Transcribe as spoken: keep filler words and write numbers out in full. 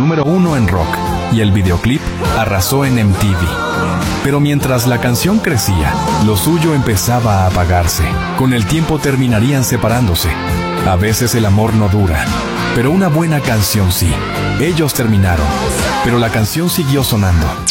número uno en rock y el videoclip arrasó en M T V. Pero mientras la canción crecía, lo suyo empezaba a apagarse. Con el tiempo terminarían separándose. A veces el amor no dura, pero una buena canción sí. Ellos terminaron, pero la canción siguió sonando.